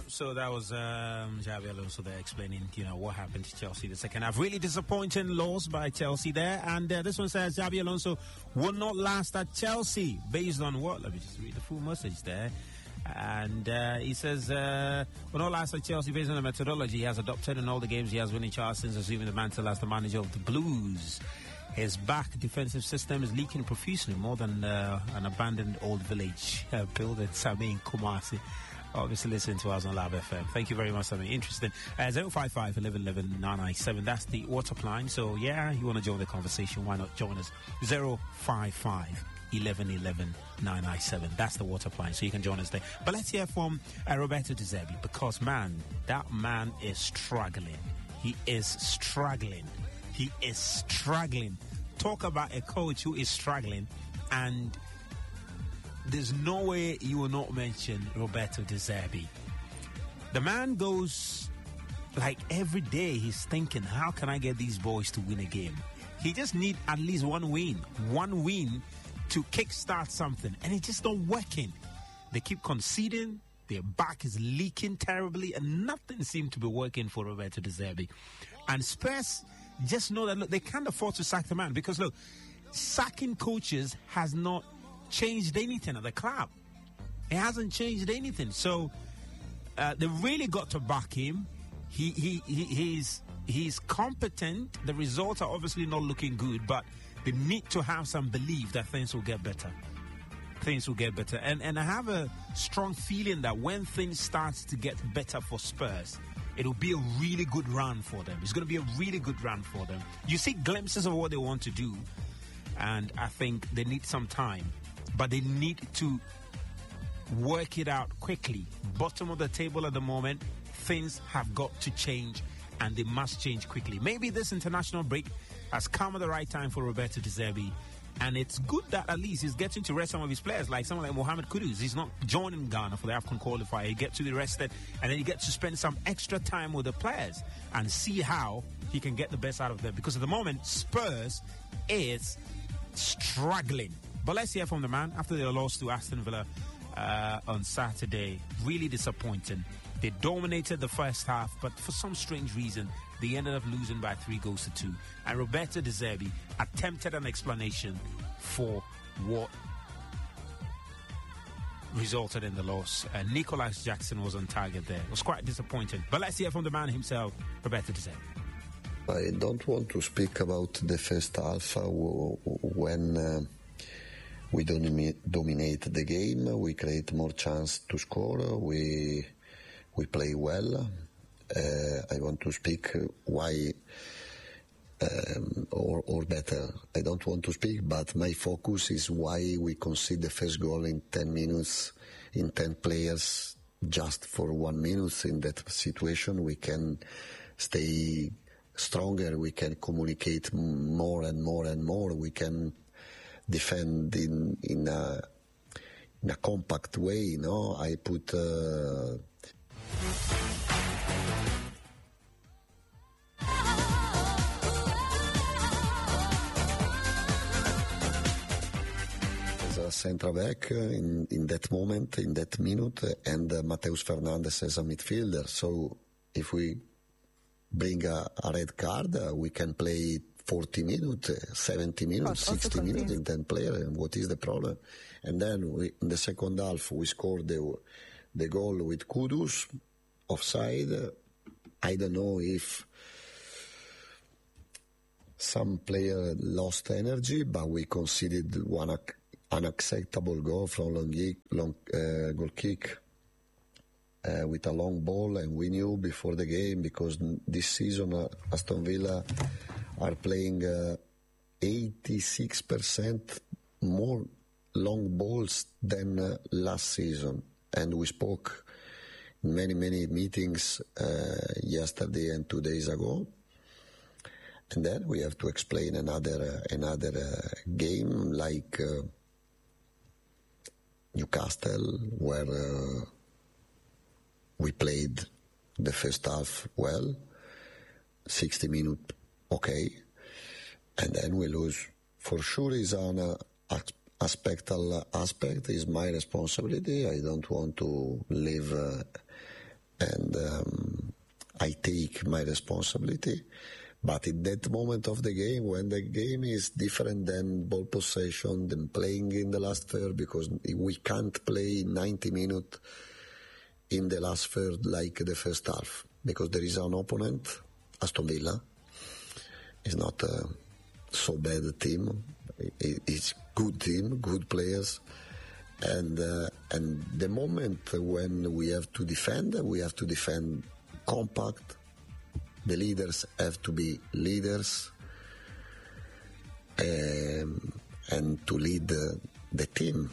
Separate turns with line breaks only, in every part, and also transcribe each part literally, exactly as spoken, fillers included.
So that was um, Xabi Alonso there explaining, you know, what happened to Chelsea the second half. Really disappointing loss by Chelsea there. And uh, this one says Xabi Alonso will not last at Chelsea. Based on what? Let me just read the full message there. And uh, he says, uh, will not last at Chelsea based on the methodology he has adopted in all the games he has won in charge since assuming the mantle as the manager of the Blues. His back defensive system is leaking profusely, more than uh, an abandoned old village uh, built in Sami in Kumasi. Obviously, listen to us on Lab F M. Thank you very much, Sami. Interesting. Uh, zero five five, eleven eleven, nine nine seven. That's the WhatsApp line. So, yeah, you want to join the conversation, why not join us? zero five five, eleven eleven, nine nine seven. That's the WhatsApp line, so you can join us there. But let's hear from uh, Roberto De Zerbi, because, man, that man is struggling. He is struggling. He is struggling. Talk about a coach who is struggling, and there's no way you will not mention Roberto De Zerbi. The man goes, like, every day he's thinking, how can I get these boys to win a game? He just need at least one win. One win to kickstart something, and it's just not working. They keep conceding. Their back is leaking terribly, and nothing seems to be working for Roberto De Zerbi. And Spurs just know that, look, they can't afford to sack the man, because, look, sacking coaches has not changed anything at the club. It hasn't changed anything. So uh, they really got to back him. He, he, he he's he's competent. The results are obviously not looking good, but they need to have some belief that things will get better. Things will get better. And and I have a strong feeling that when things start to get better for Spurs, it'll be a really good run for them. It's going to be a really good run for them. You see glimpses of what they want to do, and I think they need some time. But they need to work it out quickly. Bottom of the table at the moment, things have got to change, and they must change quickly. Maybe this international break has come at the right time for Roberto De Zerbi, and it's good that at least he's getting to rest some of his players, like someone like Mohamed Kudus. He's not joining Ghana for the AFCON qualifier. He gets to be rested, and then he gets to spend some extra time with the players and see how he can get the best out of them. Because at the moment, Spurs is struggling. But let's hear from the man after they lost to Aston Villa uh, on Saturday. Really disappointing. They dominated the first half, but for some strange reason, they ended up losing by three goals to two. And Roberto De Zerbi attempted an explanation for what resulted in the loss. Uh, Nicholas Jackson was on target there. It was quite disappointing. But let's hear from the man himself, Roberto De Zerbi.
I don't want to speak about the first half uh, when... Uh, We dominate the game. We create more chance to score. We we play well. Uh, I want to speak why, um, or or better, I don't want to speak. But my focus is why we concede the first goal in ten minutes, in ten players, just for one minute. In that situation, we can stay stronger. We can communicate more and more and more. We can defend in in a in a compact way, no? I put uh... as a centre back in in that moment, in that minute, and uh, Mateus Fernandes as a midfielder. So if we bring a, a red card, uh, we can play forty minutes, seventy minutes, oh, sixty minutes in ten players. And what is the problem? And then we, in the second half, we scored the the goal with Kudus, offside. I don't know if some player lost energy, but we conceded one unacceptable goal from long, long uh, goal kick uh, with a long ball, and we knew before the game, because this season uh, Aston Villa are playing uh, eighty-six percent more long balls than uh, last season. And we spoke in many, many meetings uh, yesterday and two days ago. And then we have to explain another uh, another uh, game like uh, Newcastle, where uh, we played the first half well, sixty minutes okay, and then we lose. For sure is an uh, aspectal aspect, is my responsibility. I don't want to leave uh, and um, I take my responsibility. But in that moment of the game, when the game is different than ball possession, than playing in the last third, because we can't play ninety minutes in the last third like the first half, because there is an opponent, Aston Villa. It's not a so bad team. It's good team, good players. And uh, and the moment when we have to defend, we have to defend compact. The leaders have to be leaders um, and to lead the, the team.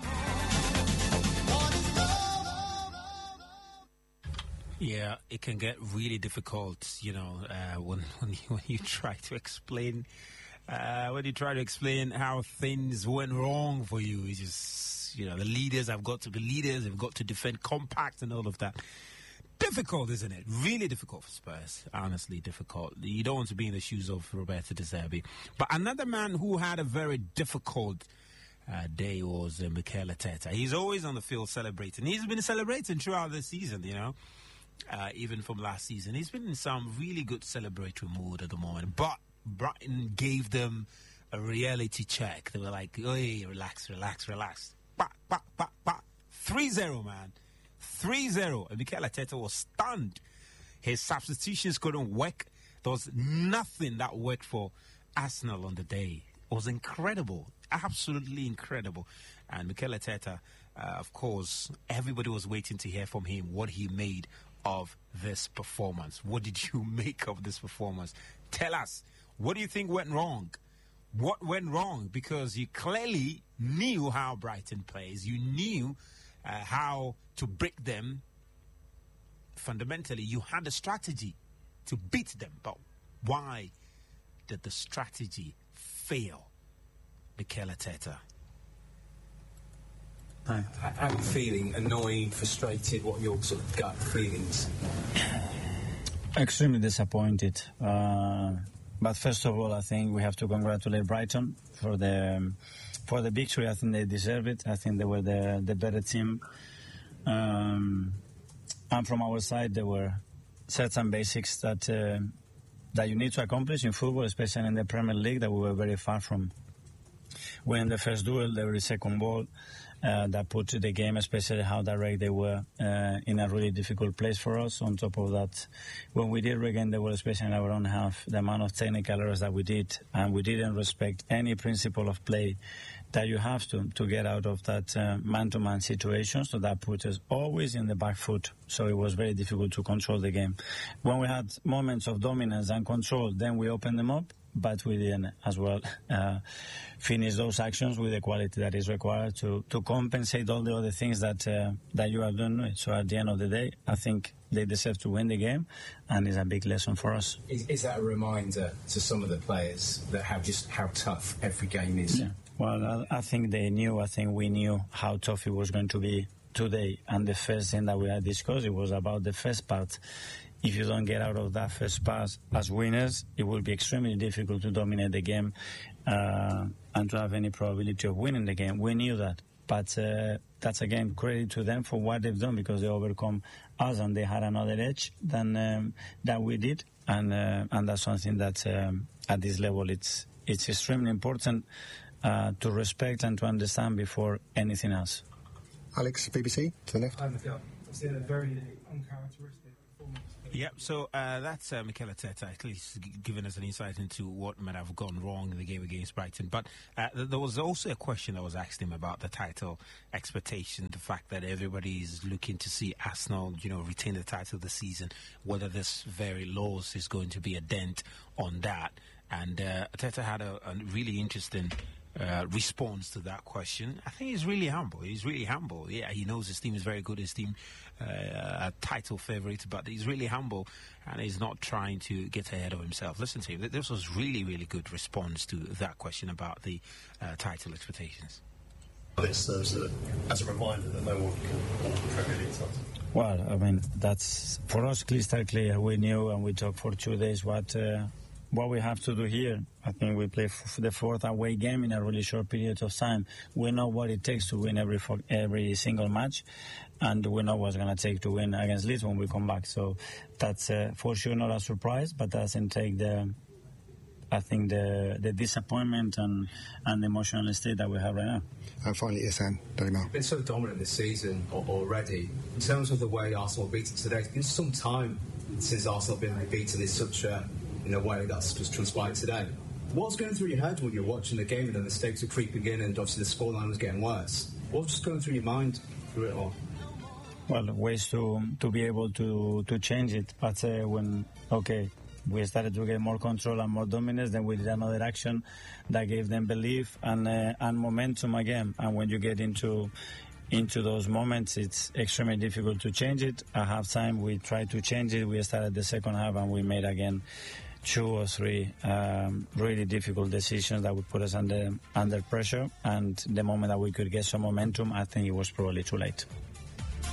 Yeah, it can get really difficult, you know, uh, when when you, when you try to explain uh, when you try to explain how things went wrong for you. It's just, you know, the leaders have got to be leaders. They've got to defend compact and all of that. Difficult, isn't it? Really difficult for Spurs. Honestly, difficult. You don't want to be in the shoes of Roberto De Zerbi. But another man who had a very difficult uh, day was uh, Mikel Arteta. He's always on the field celebrating. He's been celebrating throughout the season, you know, uh, even from last season. He's been in some really good celebratory mood at the moment. But Brighton gave them a reality check. They were like, hey, relax, relax, relax. Bah, bah, bah, bah. three zero, man. three zero. And Mikel Arteta was stunned. His substitutions couldn't work. There was nothing that worked for Arsenal on the day. It was incredible. Absolutely incredible. And Mikel Arteta, uh, of course, everybody was waiting to hear from him what he made of this performance. What did you make of this performance? Tell us. What do you think went wrong? What went wrong? Because you clearly knew how Brighton plays. You knew uh, how to break them. Fundamentally, you had a strategy to beat them. But why did the strategy fail, Mikel Arteta?
How are you feeling? Annoyed, frustrated? What are your sort of gut feelings?
Extremely disappointed. Uh, but first of all, I think we have to congratulate Brighton for the um, for the victory. I think they deserve it. I think they were the the better team. Um, and from our side, there were certain basics that uh, that you need to accomplish in football, especially in the Premier League, that we were very far from. When the first duel, there was a second ball uh, that put the game, especially how direct they were, uh, in a really difficult place for us. On top of that, when we did regain the ball, especially in our own half, the amount of technical errors that we did, and we didn't respect any principle of play that you have to to get out of that uh, man-to-man situation. So that put us always in the back foot. So it was very difficult to control the game. When we had moments of dominance and control, then we opened them up. But we didn't as well uh, finish those actions with the quality that is required to, to compensate all the other things that uh, that you are doing. So at the end of the day, I think they deserve to win the game, and it's a big lesson for us.
Is, is that a reminder to some of the players that how just how tough every game is?
Yeah. Well, I, I think they knew. I think we knew how tough it was going to be today. And the first thing that we had discussed, it was about the first part. If you don't get out of that first pass as winners, it will be extremely difficult to dominate the game uh, and to have any probability of winning the game. We knew that. But uh, that's, again, credit to them for what they've done, because they overcome us and they had another edge than um, that we did. And uh, and that's something that um, at this level it's, it's extremely important uh, to respect and to understand before anything else.
Alex, B B C, to the left.
It's a very uncharacteristic.
Yep, so uh, that's uh, Mikel Arteta at least g- giving us an insight into what might have gone wrong in the game against Brighton. But uh, th- there was also a question that was asked him about the title expectation, the fact that everybody is looking to see Arsenal, you know, retain the title this season, whether this very loss is going to be a dent on that. And uh, Arteta had a, a really interesting Uh, response to that question. I think he's really humble. He's really humble. Yeah, he knows his team is very good. His team uh, a title favourite, but he's really humble and he's not trying to get ahead of himself. Listen to him. This was really, really good response to that question about the uh, title expectations.
It serves as a reminder that no one can hold the Premier League title.
Well, I mean, that's for us crystal clear. We knew and we talked for two days what uh, what we have to do here. I think we play f- the fourth away game in a really short period of time. We know what it takes to win every fo- every single match, and we know what's going to take to win against Leeds when we come back. So that's uh, for sure not a surprise, but that doesn't take the, I think, the the disappointment and, and the emotional state that we have right now.
And finally, Ihsan, Danny
Been so dominant this season already. In terms of the way Arsenal beat it today, it's been some time since Arsenal have been beaten in such a, in a way that's just transpired today. What's going through your head when you're watching the game and the mistakes are creeping in and obviously the scoreline was getting worse? What's just going through your mind through it all?
Well, ways to to be able to, to change it. But uh, when, okay, we started to get more control and more dominance, then we did another action that gave them belief and uh, and momentum again. And when you get into into those moments, it's extremely difficult to change it. At halftime, we tried to change it. We started the second half and we made again two or three um, really difficult decisions that would put us under under pressure. And the moment that we could get some momentum, I think it was probably too late.